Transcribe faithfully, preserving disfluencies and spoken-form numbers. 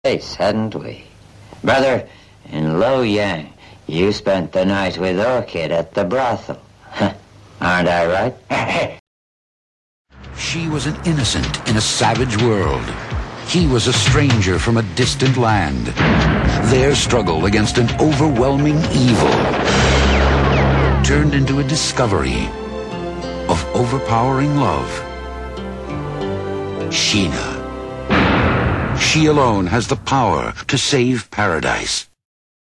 place, hadn't we? Brother, in Luoyang, you spent the night with Orchid at the brothel. Aren't I right? She was an innocent in a savage world. He was a stranger from a distant land. Their struggle against an overwhelming evil turned into a discovery of overpowering love. Sheena. She alone has the power to save paradise.